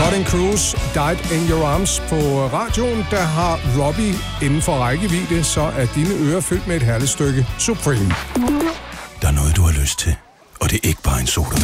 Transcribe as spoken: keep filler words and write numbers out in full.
Cutting Cruise, Died in Your Arms på radioen, der har Robbie inden for rækkevidde, så er dine ører fyldt med et herligt stykke Supreme. Der er noget, du har lyst til, og det er ikke bare en sodavand.